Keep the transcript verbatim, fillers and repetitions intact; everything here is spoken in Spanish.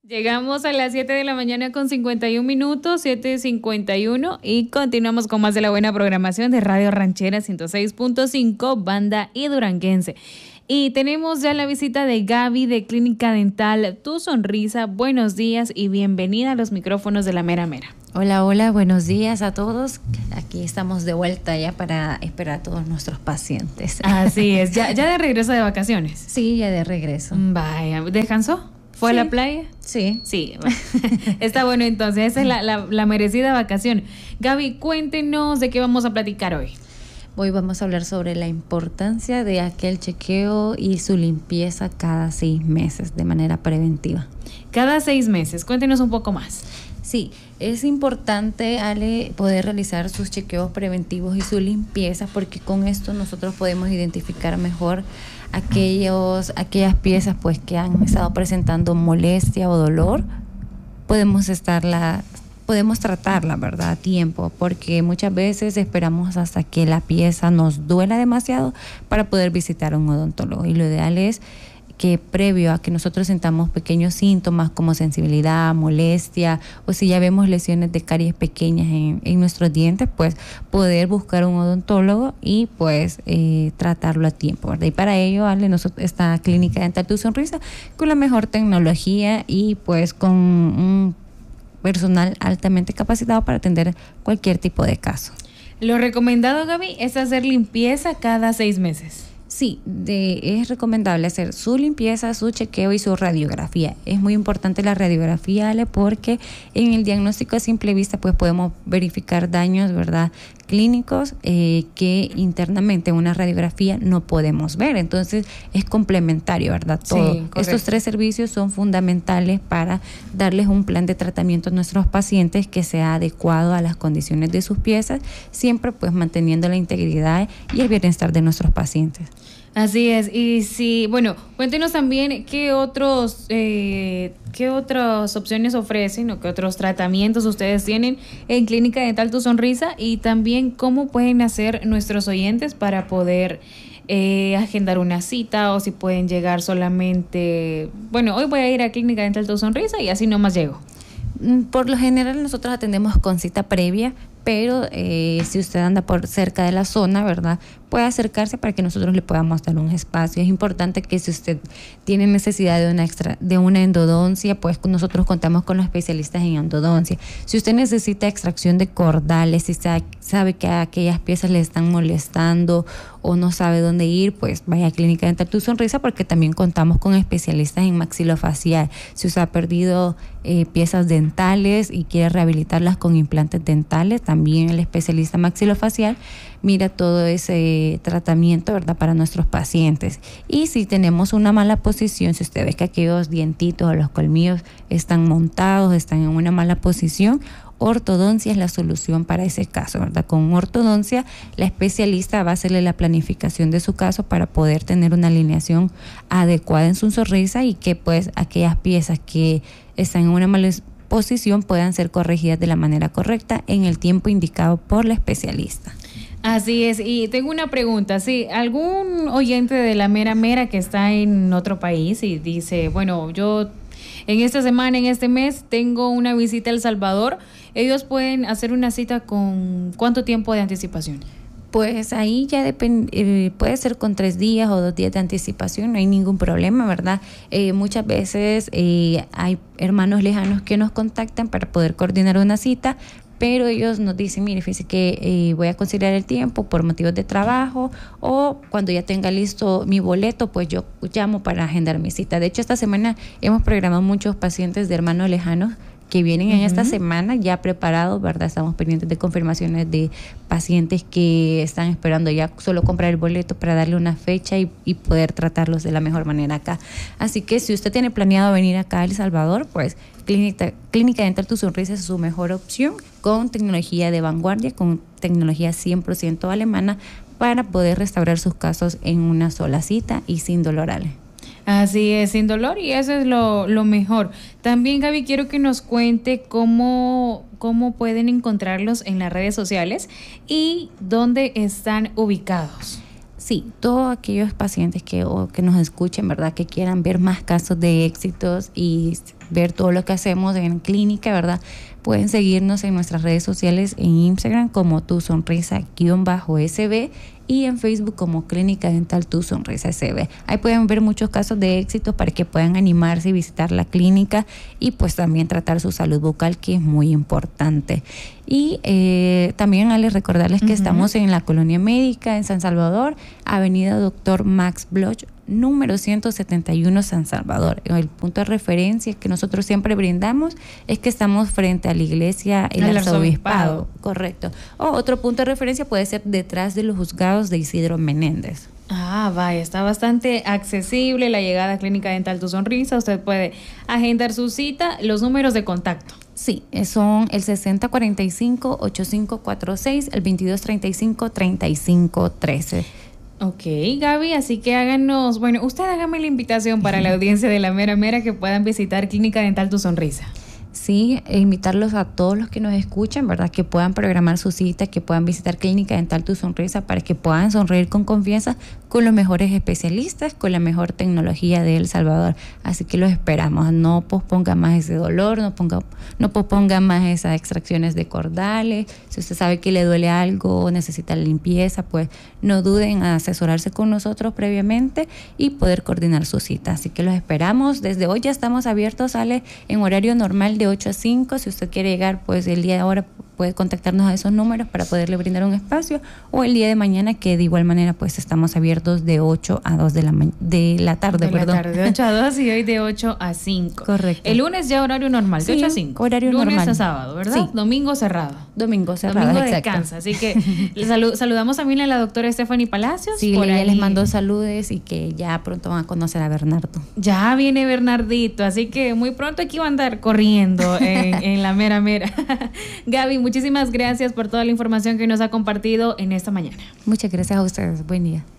Llegamos a las siete de la mañana con cincuenta y un minutos, siete cincuenta y uno, y continuamos con más de la buena programación de Radio Ranchera ciento seis punto cinco, Banda y Duranguense. Y tenemos ya la visita de Gaby de Clínica Dental Tu Sonrisa. Buenos días y bienvenida a los micrófonos de La Mera Mera. Hola, hola, buenos días a todos. Aquí estamos de vuelta ya para esperar a todos nuestros pacientes. Así es, ya, ya de regreso de vacaciones. Sí, ya de regreso. Vaya, ¿descansó? ¿Fue Sí. a la playa? Sí. Sí, está bueno entonces, esa es la, la, la merecida vacación. Gaby, cuéntenos de qué vamos a platicar hoy. Hoy vamos a hablar sobre la importancia de aquel chequeo y su limpieza cada seis meses de manera preventiva. Cada seis meses, cuéntenos un poco más. Sí, es importante, Ale, poder realizar sus chequeos preventivos y su limpieza, porque con esto nosotros podemos identificar mejor aquellos, aquellas piezas pues que han estado presentando molestia o dolor. Podemos estarla, podemos tratarla, ¿verdad?, a tiempo, porque muchas veces esperamos hasta que la pieza nos duela demasiado para poder visitar a un odontólogo, y lo ideal es que previo a que nosotros sentamos pequeños síntomas como sensibilidad, molestia, o si ya vemos lesiones de caries pequeñas en, en nuestros dientes, pues poder buscar un odontólogo y pues eh, tratarlo a tiempo, ¿verdad? Y para ello, Ale, nosotros, esta Clínica Dental Tu Sonrisa, con la mejor tecnología y pues con un personal altamente capacitado para atender cualquier tipo de caso. Lo recomendado, Gaby, es hacer limpieza cada seis meses. Sí, de, es recomendable hacer su limpieza, su chequeo y su radiografía. Es muy importante la radiografía, Ale, porque en el diagnóstico a simple vista pues podemos verificar daños, ¿verdad?, clínicos eh, que internamente en una radiografía no podemos ver. Entonces es complementario, ¿verdad? Todo. Sí, estos tres servicios son fundamentales para darles un plan de tratamiento a nuestros pacientes que sea adecuado a las condiciones de sus piezas, siempre pues manteniendo la integridad y el bienestar de nuestros pacientes. Así es, y sí, bueno, cuéntenos también qué otros, eh, qué otras opciones ofrecen o qué otros tratamientos ustedes tienen en Clínica Dental Tu Sonrisa, y también cómo pueden hacer nuestros oyentes para poder eh, agendar una cita, o si pueden llegar solamente, bueno, hoy voy a ir a Clínica Dental Tu Sonrisa y así nomás llego. Por lo general nosotros atendemos con cita previa, pero eh, si usted anda por cerca de la zona, ¿verdad?, puede acercarse para que nosotros le podamos dar un espacio. Es importante que si usted tiene necesidad de una extra, de una endodoncia, pues nosotros contamos con los especialistas en endodoncia. Si usted necesita extracción de cordales, si sabe, sabe que aquellas piezas le están molestando o no sabe dónde ir, pues vaya a Clínica Dental Tu Sonrisa, porque también contamos con especialistas en maxilofacial. Si usted ha perdido eh, piezas dentales y quiere rehabilitarlas con implantes dentales, también el especialista maxilofacial mira todo ese tratamiento, ¿verdad?, para nuestros pacientes. Y si tenemos una mala posición, si usted ve que aquellos dientitos o los colmillos están montados, están en una mala posición, ortodoncia es la solución para ese caso, ¿verdad? Con ortodoncia, la especialista va a hacerle la planificación de su caso para poder tener una alineación adecuada en su sonrisa, y que pues aquellas piezas que están en una mala posición puedan ser corregidas de la manera correcta en el tiempo indicado por la especialista. Así es, y tengo una pregunta, si algún oyente de La Mera Mera que está en otro país y dice, bueno, yo en esta semana, en este mes, tengo una visita a El Salvador, ¿ellos pueden hacer una cita con cuánto tiempo de anticipación? Pues ahí ya depende, eh, puede ser con tres días o dos días de anticipación, no hay ningún problema, ¿verdad? Eh, muchas veces eh, hay hermanos lejanos que nos contactan para poder coordinar una cita, pero ellos nos dicen, mire, fíjese que eh, voy a considerar el tiempo por motivos de trabajo, o cuando ya tenga listo mi boleto, pues yo llamo para agendar mi cita. De hecho, esta semana hemos programado muchos pacientes de hermanos lejanos que vienen en uh-huh. esta semana ya preparados, ¿verdad? Estamos pendientes de confirmaciones de pacientes que están esperando ya solo comprar el boleto para darle una fecha y, y poder tratarlos de la mejor manera acá. Así que si usted tiene planeado venir acá a El Salvador, pues Clínica, Clínica Dental Tu Sonrisa es su mejor opción, con tecnología de vanguardia, con tecnología cien por ciento alemana, para poder restaurar sus casos en una sola cita y sin dolor, Ale. Así es, sin dolor, y eso es lo, lo mejor. También, Gaby, quiero que nos cuente cómo, cómo pueden encontrarlos en las redes sociales y dónde están ubicados. Sí, todos aquellos pacientes que, o que nos escuchen, ¿verdad? Que quieran ver más casos de éxitos y ver todo lo que hacemos en clínica, ¿verdad? Pueden seguirnos en nuestras redes sociales en Instagram como Tu Sonrisa-S B y en Facebook como Clínica Dental Tu Sonrisa S B. Ahí pueden ver muchos casos de éxito para que puedan animarse y visitar la clínica y pues también tratar su salud bucal, que es muy importante. Y eh, también Ale, recordarles que uh-huh. estamos en la Colonia Médica en San Salvador, Avenida Doctor Max Bloch, número ciento setenta y uno, San Salvador. El punto de referencia que nosotros siempre brindamos es que estamos frente a la iglesia El, el arzobispado. arzobispado. Correcto. O otro punto de referencia puede ser detrás de los juzgados de Isidro Menéndez. Ah, vaya, está bastante accesible la llegada a Clínica Dental Tu Sonrisa. Usted puede agendar su cita, los números de contacto. Sí, son el sesenta cuarenta y cinco, ochenta y cinco cuarenta y seis, el veintidós treinta y cinco, treinta y cinco trece. Ok, Gaby, así que háganos, bueno, usted hágame la invitación para la audiencia de La Mera Mera que puedan visitar Clínica Dental Tu Sonrisa. Sí, e invitarlos a todos los que nos escuchen, ¿verdad? Que puedan programar su cita, que puedan visitar Clínica Dental Tu Sonrisa para que puedan sonreír con confianza con los mejores especialistas, con la mejor tecnología de El Salvador. Así que los esperamos. No posponga más ese dolor, no, ponga, no posponga más esas extracciones de cordales. Si usted sabe que le duele algo o necesita limpieza, pues no duden en asesorarse con nosotros previamente y poder coordinar su cita. Así que los esperamos. Desde hoy ya estamos abiertos, sale en horario normal de ocho a cinco. Si usted quiere llegar, pues el día de ahora puede contactarnos a esos números para poderle brindar un espacio, o el día de mañana, que de igual manera pues estamos abiertos de ocho a dos de la, ma- de la tarde. De perdón. la tarde, de ocho a dos y hoy de ocho a cinco. Correcto. El lunes ya horario normal, de sí, ocho a cinco. Horario lunes normal. Lunes a sábado, ¿verdad? Sí. Domingo cerrado. Domingo cerrado, Domingo exacto. descansa. Así que salu- saludamos también a la doctora Stephanie Palacios. Sí, por ella ahí. les mandó saludos y que ya pronto van a conocer a Bernardo. Ya viene Bernardito, así que muy pronto aquí va a andar corriendo en, en La Mera Mera. Gaby, muchísimas gracias por toda la información que nos ha compartido en esta mañana. Muchas gracias a ustedes. Buen día.